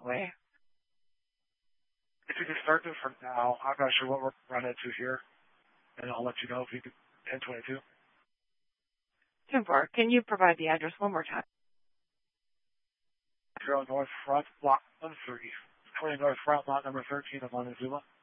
way. If you can start this from now, I'm not sure what we're going to run into here, and I'll let you know if you can 1022. 10-4. Can you provide the address one more time? 0 North Front, Block 13. 20 North Front, Lot number 13 of Montezuma.